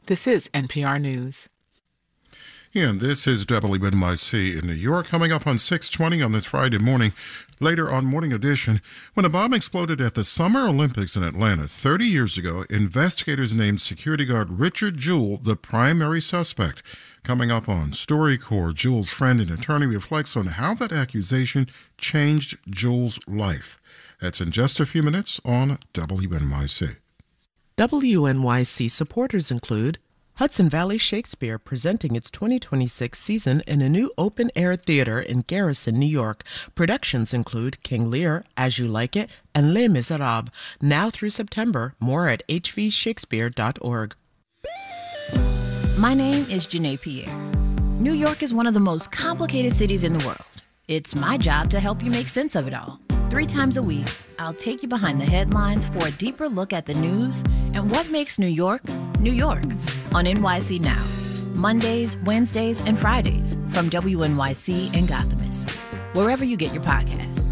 This is NPR News. And this is WNYC in New York, coming up on 6:20 on this Friday morning. Later on Morning Edition, when a bomb exploded at the Summer Olympics in Atlanta 30 years ago, investigators named security guard Richard Jewell the primary suspect. Coming up on StoryCorps, Jewell's friend and attorney reflects on how that accusation changed Jewell's life. That's in just a few minutes on WNYC. WNYC supporters include Hudson Valley Shakespeare presenting its 2026 season in a new open-air theater in Garrison, New York. Productions include King Lear, As You Like It, and Les Miserables. Now through September. More at hvshakespeare.org. My name is Janae Pierre. New York is one of the most complicated cities in the world. It's my job to help you make sense of it all. 3 times a week, I'll take you behind the headlines for a deeper look at the news and what makes New York, New York, on NYC Now. Mondays, Wednesdays, and Fridays from WNYC and Gothamist. Wherever you get your podcasts.